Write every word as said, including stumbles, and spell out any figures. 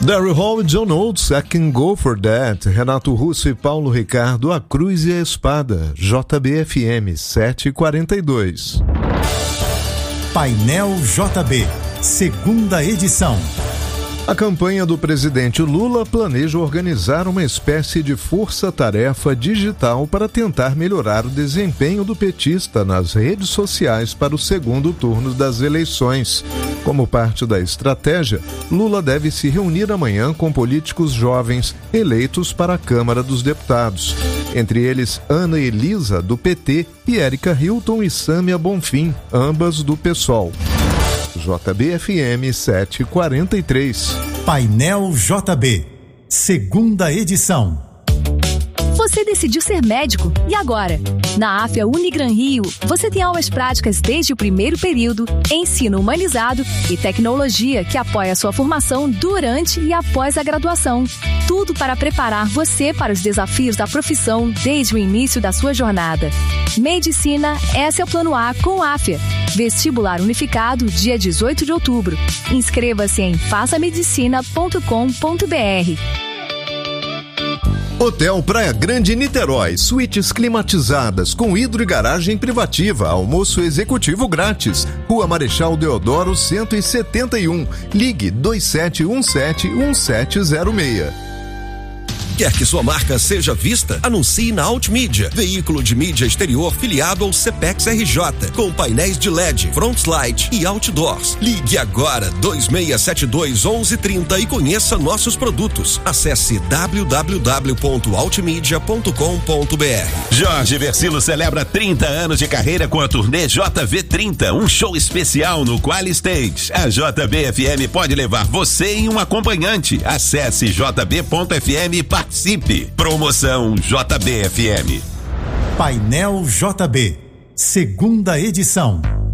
Daryl Hall e John Oates, I Can Go For That. Renato Russo e Paulo Ricardo, A Cruz e a Espada. J B F M sete e quarenta e dois. Painel J B, segunda edição. A campanha do presidente Lula planeja organizar uma espécie de força-tarefa digital para tentar melhorar o desempenho do petista nas redes sociais para o segundo turno das eleições. Como parte da estratégia, Lula deve se reunir amanhã com políticos jovens eleitos para a Câmara dos Deputados. Entre eles, Ana Elisa, do P T, e Érica Hilton e Sâmia Bonfim, ambas do PSOL. J B F M sete e quarenta e três. Painel J B, segunda edição. Você decidiu ser médico, e agora? Na A F A Unigran Rio, você tem aulas práticas desde o primeiro período, ensino humanizado e tecnologia que apoia a sua formação durante e após a graduação. Tudo para preparar você para os desafios da profissão desde o início da sua jornada. Medicina, esse é o plano A com a A F A. Vestibular unificado, dia dezoito de outubro. Inscreva-se em faça medicina ponto com ponto b r. Hotel Praia Grande Niterói, suítes climatizadas com hidro e garagem privativa, almoço executivo grátis. Rua Marechal Deodoro cento e setenta e um. Ligue dois sete um sete um sete zero seis. Quer que sua marca seja vista? Anuncie na Altmídia, veículo de mídia exterior filiado ao Cepex R J, com painéis de L E D, frontlight e outdoors. Ligue agora dois seis sete dois, onze trinta e conheça nossos produtos. Acesse w w w ponto altmedia ponto com ponto b r. Jorge Versilo celebra trinta anos de carreira com a turnê J V trinta, um show especial no Quali Stage. A J B F M pode levar você e um acompanhante. Acesse j b ponto f m e participe. Promoção J B F M. Painel J B, segunda edição.